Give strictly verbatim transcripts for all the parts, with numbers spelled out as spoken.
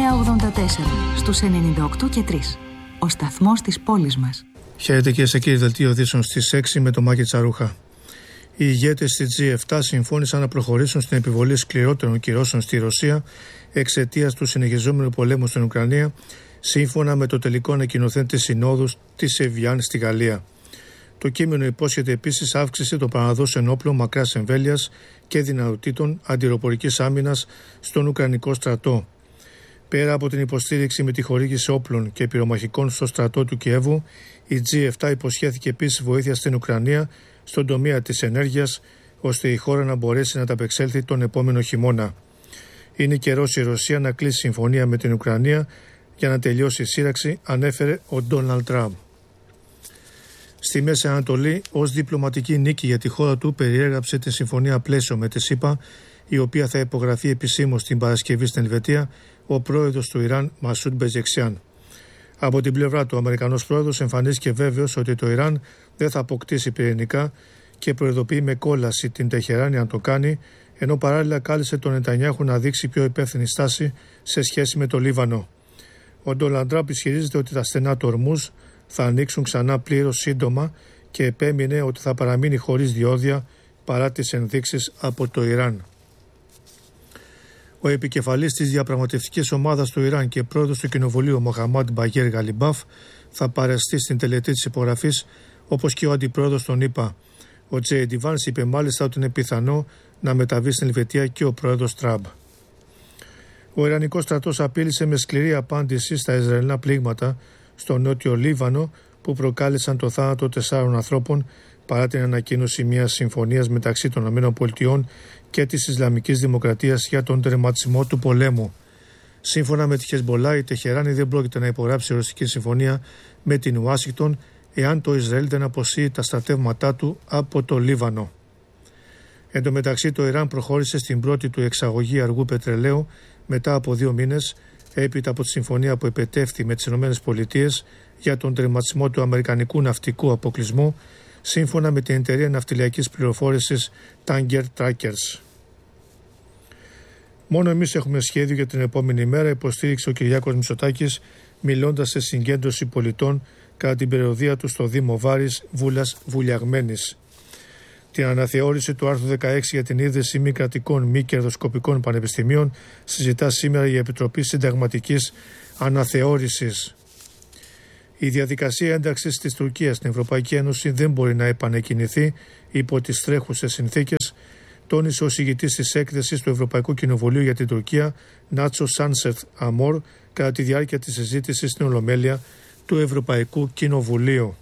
εννιακόσια ογδόντα τέσσερα στους ενενήντα οκτώ και τρία. Ο σταθμός της πόλης μας. Χαίρετε κυρίες και κύριοι, δελτίο ειδήσεων στις έξι με τον Μάκη Τσαρούχα. Οι ηγέτες στη τζι επτά συμφώνησαν να προχωρήσουν στην επιβολή σκληρότερων κυρώσεων στη Ρωσία εξαιτίας του συνεχιζόμενου πολέμου στην Ουκρανία, σύμφωνα με το τελικό ανακοινωθέν της Συνόδου της Εβιάν στη Γαλλία. Το κείμενο υπόσχεται επίσης αύξηση των παραδόσεων όπλων μακράς εμβέλειας και δυνατοτήτων αντιεροπορικής άμυνας στον Ουκρανικό στρατό. Πέρα από την υποστήριξη με τη χορήγηση όπλων και πυρομαχικών στο στρατό του Κιέβου, η τζι επτά υποσχέθηκε επίσης βοήθεια στην Ουκρανία στον τομέα της ενέργειας, ώστε η χώρα να μπορέσει να ανταπεξέλθει τον επόμενο χειμώνα. Είναι καιρός η Ρωσία να κλείσει συμφωνία με την Ουκρανία για να τελειώσει η σύραξη, ανέφερε ο Ντόναλντ Τραμπ. Στη Μέση Ανατολή, ως διπλωματική νίκη για τη χώρα του, περιέγραψε τη συμφωνία πλαίσιο με τη ΣΥΠΑ, η οποία θα υπογραφεί επισήμως την Παρασκευή στην Ελβετία, ο πρόεδρος του Ιράν, Μασούντ Πεζεξιάν. Από την πλευρά του, ο Αμερικανός πρόεδρος εμφανίστηκε βέβαιος ότι το Ιράν δεν θα αποκτήσει πυρηνικά και προειδοποιεί με κόλαση την Τεχεράνη αν το κάνει, ενώ παράλληλα κάλεσε τον Νετανιάχου να δείξει πιο υπεύθυνη στάση σε σχέση με το Λίβανο. Ο Ντόναλντ Τραμπ ισχυρίζεται ότι τα στενά του Ορμούζ θα ανοίξουν ξανά πλήρως σύντομα και επέμεινε ότι θα παραμείνει χωρίς διόδια παρά τις ενδείξεις από το Ιράν. Ο επικεφαλής της διαπραγματευτικής ομάδας του Ιράν και πρόεδρος του Κοινοβουλίου, Μοχαμάντ Μπαγέρ Γαλιμπάφ, θα παραστεί στην τελετή της υπογραφής, όπως και ο αντιπρόεδρος των ΗΠΑ. Ο Τζέι Ντι Βάνς είπε μάλιστα ότι είναι πιθανό να μεταβεί στην Ελβετία και ο πρόεδρος Τραμπ. Ο Ιρανικός στρατός απείλησε με σκληρή απάντηση στα Ισραηλινά πλήγματα στο νότιο Λίβανο που προκάλεσαν το θάνατο τεσσάρων ανθρώπων, παρά την ανακοίνωση μιας συμφωνίας μεταξύ των ΗΠΑ και της Ισλαμικής Δημοκρατίας για τον τερματισμό του πολέμου. Σύμφωνα με τη Χεσμπολά, η Τεχεράνη δεν πρόκειται να υπογράψει ρωσική συμφωνία με την Ουάσιγκτον εάν το Ισραήλ δεν αποσύρει τα στρατεύματά του από το Λίβανο. Εν τω μεταξύ, το Ιράν προχώρησε στην πρώτη του εξαγωγή αργού πετρελαίου μετά από δύο μήνες, έπειτα από τη συμφωνία που επετεύχθη με τις ΗΠΑ για τον τερματισμό του αμερικανικού ναυτικού αποκλεισμού, σύμφωνα με την εταιρεία ναυτιλιακής πληροφόρησης Tanker Trackers. Μόνο εμείς έχουμε σχέδιο για την επόμενη μέρα, υποστήριξε ο Κυριάκος Μητσοτάκης, μιλώντας σε συγκέντρωση πολιτών κατά την περιοδεία του στο Δήμο Βάρης, Βούλας Βουλιαγμένης. Την αναθεώρηση του άρθρου δεκαέξι για την ίδρυση μη κρατικών μη κερδοσκοπικών πανεπιστημίων συζητά σήμερα η Επιτροπή Συνταγματικής Αναθεώρησης. Η διαδικασία ένταξης της Τουρκίας στην Ευρωπαϊκή Ένωση δεν μπορεί να επανεκκινηθεί υπό τις τρέχουσες συνθήκες, τόνισε ο συγητής της έκθεσης του Ευρωπαϊκού Κοινοβουλίου για την Τουρκία, Νάτσο Σάνσεθ Αμόρ, κατά τη διάρκεια της συζήτησης στην Ολομέλεια του Ευρωπαϊκού Κοινοβουλίου.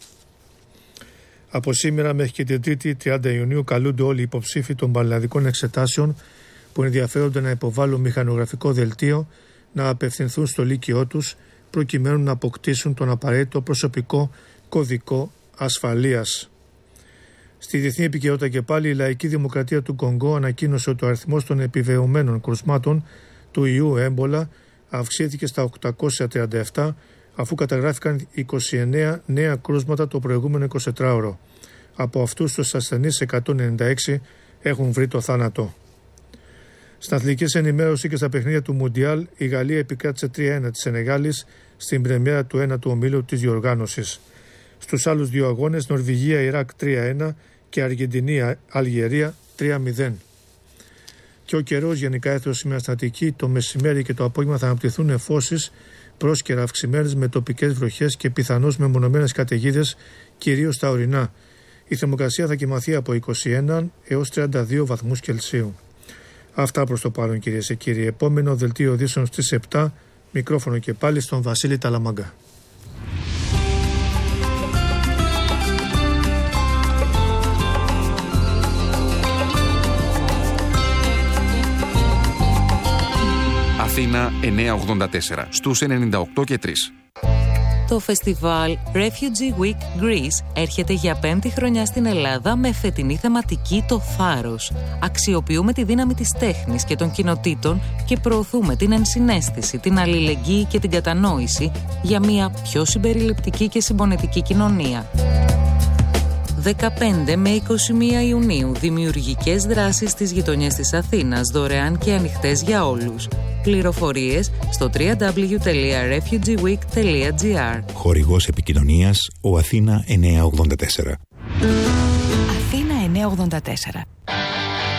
Από σήμερα μέχρι και την Τρίτη, τριάντα Ιουνίου, καλούνται όλοι οι υποψήφοι των πανελλαδικών εξετάσεων που ενδιαφέρονται να υποβάλουν μηχανογραφικό δελτίο να απευθυνθούν στο λύκειό τους, προκειμένου να αποκτήσουν τον απαραίτητο προσωπικό κωδικό ασφαλείας. Στη διεθνή επικαιρότητα και πάλι, η Λαϊκή Δημοκρατία του Κονγκό ανακοίνωσε ότι ο αριθμός των επιβεβαιωμένων κρουσμάτων του ιού έμπολα αυξήθηκε στα οκτακόσια τριάντα επτά, αφού καταγράφηκαν είκοσι εννέα νέα κρούσματα το προηγούμενο εικοσιτετράωρο. Από αυτούς τους ασθενείς εκατόν ενενήντα έξι έχουν βρει το θάνατο. Στην αθλητική ενημέρωση και στα παιχνίδια του Μουντιάλ, η Γαλλία επικράτησε τρία ένα της Σενεγάλης στην πρεμιέρα του ένατου ομίλου της διοργάνωσης. Στους άλλους δύο αγώνες, Νορβηγία-Ιράκ τρία ένα και Αργεντινή-Αλγερία τρία μηδέν. Και ο καιρός γενικά έθεσε σήμερα στην Αττική, το μεσημέρι και το απόγευμα θα αναπτυχθούν νεφώσεις πρόσκαιρα αυξημένες με τοπικές βροχές και πιθανώς μεμονωμένες καταιγίδες, κυρίως στα ορεινά. Η θερμοκρασία θα κοιμαθεί από είκοσι ένα έως τριάντα δύο βαθμούς Κελσίου. Αυτά προς το παρόν, κυρίες και κύριοι. Επόμενο δελτίο ειδήσεων στις επτά, μικρόφωνο και πάλι στον Βασίλη Ταλαμάγκα. Αθήνα εννιακόσια ογδόντα τέσσερα, στους ενενήντα οκτώ και τρία. Το φεστιβάλ Refugee Week Greece έρχεται για πέμπτη χρονιά στην Ελλάδα με φετινή θεματική «Το θάρρος». Αξιοποιούμε τη δύναμη της τέχνης και των κοινοτήτων και προωθούμε την ενσυναίσθηση, την αλληλεγγύη και την κατανόηση για μια πιο συμπεριληπτική και συμπονετική κοινωνία. δεκαπέντε με είκοσι μία Ιουνίου, δημιουργικές δράσεις στις γειτονιές της Αθήνας, δωρεάν και ανοιχτές για όλους. Πληροφορίες στο double-u double-u double-u τελεία refugee week τελεία gr. Χορηγός επικοινωνίας ο Αθήνα εννιακόσια ογδόντα τέσσερα. Αθήνα εννιακόσια ογδόντα τέσσερα.